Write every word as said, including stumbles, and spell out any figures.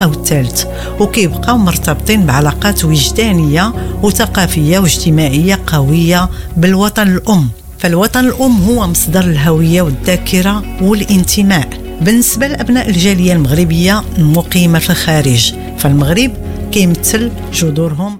أو الثالث، وكيبقاو مرتبطين بعلاقات وجدانية وثقافية واجتماعية قوية بالوطن الأم. فالوطن الأم هو مصدر الهوية والذاكرة والانتماء. بالنسبة لأبناء الجالية المغربية المقيمة في الخارج، فالمغرب كيمثل جذورهم